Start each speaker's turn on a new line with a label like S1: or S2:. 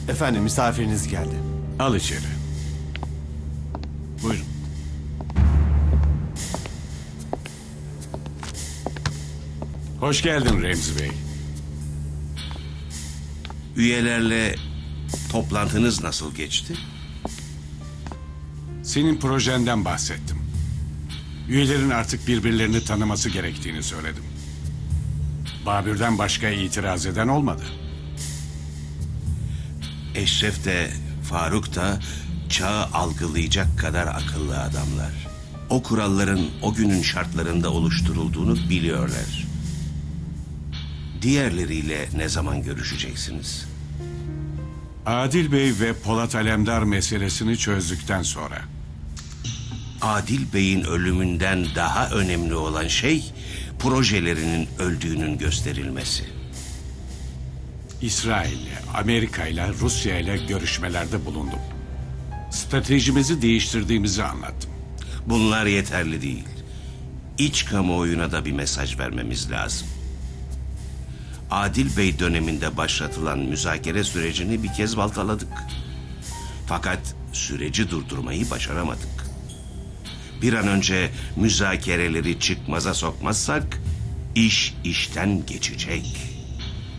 S1: Efendim, misafiriniz geldi.
S2: Al içeri. Buyurun. Hoş geldin Remzi Bey.
S3: Üyelerle toplantınız nasıl geçti?
S2: Senin projenden bahsettim. Üyelerin artık birbirlerini tanıması gerektiğini söyledim. Babür'den başka itiraz eden olmadı.
S3: Eşref de Faruk da çağı algılayacak kadar akıllı adamlar. O kuralların o günün şartlarında oluşturulduğunu biliyorlar. Diğerleriyle ne zaman görüşeceksiniz?
S2: Adil Bey ve Polat Alemdar meselesini çözdükten sonra.
S3: Adil Bey'in ölümünden daha önemli olan şey projelerinin öldüğünün gösterilmesi.
S2: İsrail'le, Amerika'yla, Rusya'yla görüşmelerde bulundum. Stratejimizi değiştirdiğimizi anlattım.
S3: Bunlar yeterli değil. İç kamuoyuna da bir mesaj vermemiz lazım. Adil Bey döneminde başlatılan müzakere sürecini bir kez baltaladık. Fakat süreci durdurmayı başaramadık. Bir an önce müzakereleri çıkmaza sokmazsak iş işten geçecek.